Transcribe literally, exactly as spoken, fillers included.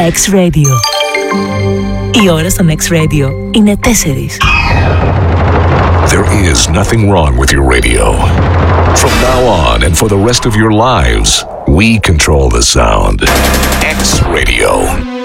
X-Radio. Η ώρα στον X-Radio είναι τέσσερις. There is nothing wrong with your radio. From now on and for the rest of your lives, we control the sound. X-Radio.